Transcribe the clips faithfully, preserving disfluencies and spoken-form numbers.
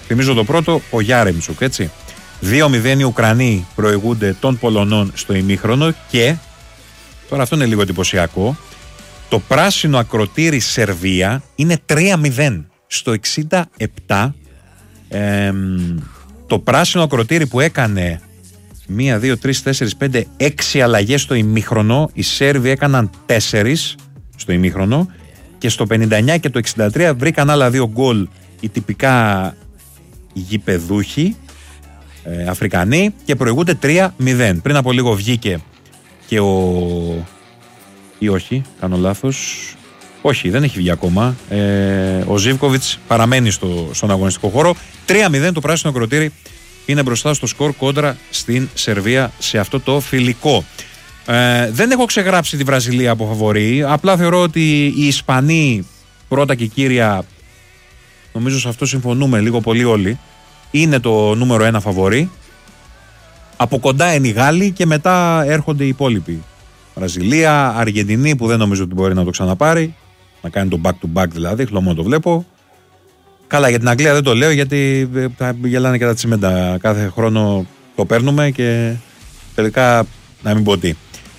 Θυμίζω το πρώτο, ο Γιάρεμτσουκ, έτσι. δύο μηδέν οι Ουκρανοί προηγούνται των Πολωνών στο ημίχρονο και, τώρα αυτό είναι λίγο εντυπωσιακό, το πράσινο ακροτήρι Σερβία είναι τρία μηδέν. Στο εξήντα επτά ε, το πράσινο ακροτήρι που έκανε μία, δύο, τρεις, τέσσερις, πέντε, έξι αλλαγές στο ημίχρονο, οι Σέρβοι έκαναν τέσσερις στο ημίχρονο και στο πενήντα εννιά και το εξήντα τρία βρήκαν άλλα δύο γκολ οι τυπικά γηπεδούχοι ε, Αφρικανοί και προηγούνται τρία μηδέν. Πριν από λίγο βγήκε και ο... ή όχι, κάνω λάθος. Όχι, δεν έχει βγει ακόμα. Ε, ο Ζίβκοβιτς παραμένει στο, στον αγωνιστικό χώρο. τρία μηδέν το πράσινο ακροτήρι είναι μπροστά στο σκορ κόντρα στην Σερβία σε αυτό το φιλικό. Ε, δεν έχω ξεγράψει τη Βραζιλία από φαβορί. Απλά θεωρώ ότι οι Ισπανοί πρώτα και κύρια, νομίζω σε αυτό συμφωνούμε λίγο πολύ όλοι, είναι το νούμερο ένα φαβορί. Από κοντά είναι οι Γάλλοι και μετά έρχονται οι υπόλοιποι. Βραζιλία, Αργεντινή που δεν νομίζω ότι μπορεί να το ξαναπάρει. Να κάνει το back to back δηλαδή, χλωμό το βλέπω. Καλά, για την Αγγλία δεν το λέω γιατί θα γελάνε και τα τσιμέντα. Κάθε χρόνο το παίρνουμε και τελικά να μην πω τι.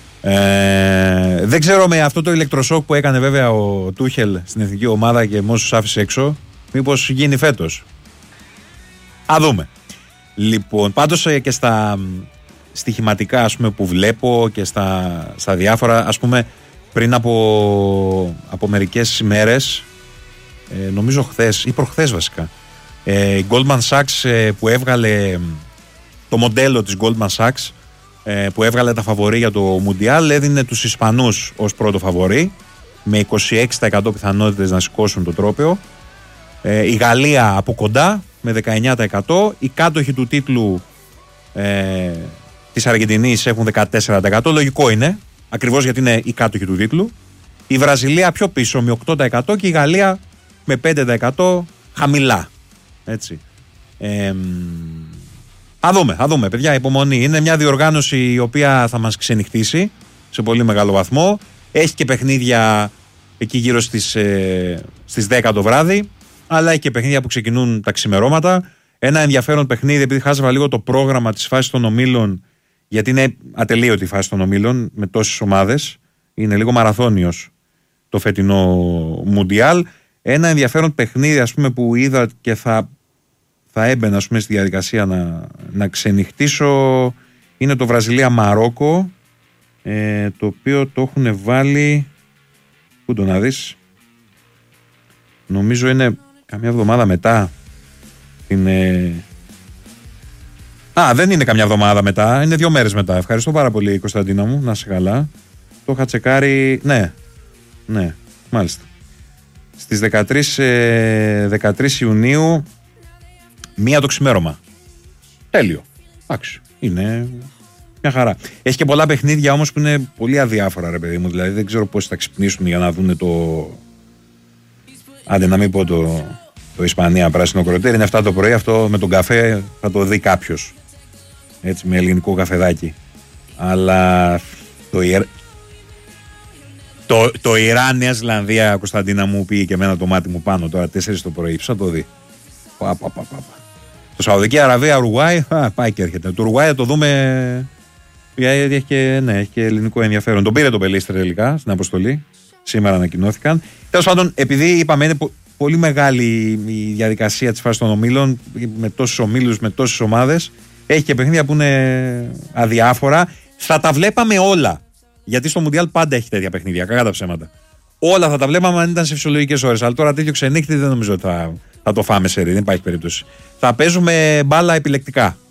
Ε, δεν ξέρω με αυτό το ηλεκτροσόκ που έκανε βέβαια ο Τούχελ στην εθνική ομάδα και μόλις άφησε έξω, μήπως γίνει φέτος. Α δούμε. Λοιπόν, πάντως και στα στοιχηματικά ας πούμε, που βλέπω και στα, στα διάφορα, ας πούμε πριν από, από μερικές ημέρες, ε, νομίζω χθες ή προχθές βασικά, ε, η Goldman Sachs ε, που έβγαλε το μοντέλο της Goldman Sachs ε, που έβγαλε τα φαβορί για το Μουντιάλ, έδινε τους Ισπανούς ως πρώτο φαβορί με είκοσι έξι τοις εκατό πιθανότητες να σηκώσουν το τρόπαιο, ε, η Γαλλία από κοντά με δεκαεννιά τοις εκατό, οι κάτοχοι του τίτλου ε, της Αργεντινής έχουν δεκατέσσερα τοις εκατό, λογικό είναι, ακριβώς γιατί είναι οι κάτοχοι του τίτλου. Η Βραζιλία πιο πίσω με οκτώ τοις εκατό και η Γαλλία με πέντε τοις εκατό χαμηλά. Έτσι. Ε, α δούμε, α δούμε παιδιά, υπομονή. Είναι μια διοργάνωση η οποία θα μας ξενυχτήσει σε πολύ μεγάλο βαθμό. Έχει και παιχνίδια εκεί γύρω στις, ε, στις δέκα το βράδυ, αλλά έχει και παιχνίδια που ξεκινούν τα ξημερώματα. Ένα ενδιαφέρον παιχνίδι, επειδή χάζευα λίγο το πρόγραμμα της φάσης των ομίλων, γιατί είναι ατελείωτη η φάση των ομίλων με τόσες ομάδες, είναι λίγο μαραθώνιος το φετινό Μουντιάλ. Ένα ενδιαφέρον παιχνίδι ας πούμε, που είδα και θα, θα έμπαινα ας πούμε, στη διαδικασία να, να ξενυχτήσω, είναι το Βραζιλία-Μαρόκο, ε, το οποίο το έχουν βάλει, πού το να δεις, νομίζω είναι καμιά εβδομάδα μετά την... Ε... Α, δεν είναι καμιά εβδομάδα μετά, είναι δύο μέρες μετά. Ευχαριστώ πάρα πολύ Κωνσταντίνα μου, να είσαι καλά. Το είχα τσεκάρει, ναι, ναι, μάλιστα. Στις δεκατρείς Ιουνίου, μία το ξημέρωμα. Τέλειο, εντάξει, είναι μια χαρά. Έχει και πολλά παιχνίδια όμως που είναι πολύ αδιάφορα ρε παιδί μου, δηλαδή δεν ξέρω πώς θα ξυπνήσουν για να δουν το... Άντε να μην πω το, το Ισπανία πράσινο κροτέρι, είναι εφτά το πρωί, αυτό με τον καφέ θα το δει κάποιος. Έτσι με ελληνικό καφεδάκι. Αλλά το, Ιρ... το, το Ιράν, Νέα Ζηλανδία, Κωνσταντίνα μου πήγε και εμένα το μάτι μου πάνω τώρα τέσσερις το πρωί, θα το δει. Πα, πα, πα, πα. Το Σαουδική Αραβία, Ουρουγουάη, πάει και έρχεται. Το Ουρουγουάη θα το δούμε, γιατί έχει και, ναι, έχει και ελληνικό ενδιαφέρον. Τον πήρε το Πελίστρε τελικά στην αποστολή, σήμερα ανακοινώθηκαν. Τέλος πάντων, επειδή είπαμε είναι πολύ μεγάλη η διαδικασία της φάσης των ομίλων, με τόσους ομίλους, με τόσες ομάδες, έχει και παιχνίδια που είναι αδιάφορα. Θα τα βλέπαμε όλα. Γιατί στο Μουντιάλ πάντα έχει τέτοια παιχνίδια, κακά τα ψέματα. Όλα θα τα βλέπαμε αν ήταν σε φυσιολογικές ώρες. Αλλά τώρα τέτοιο ξενύχτη δεν νομίζω ότι θα, θα το φάμε σε ρί, δεν υπάρχει περίπτωση. Θα παίζουμε μπάλα επιλεκτικά.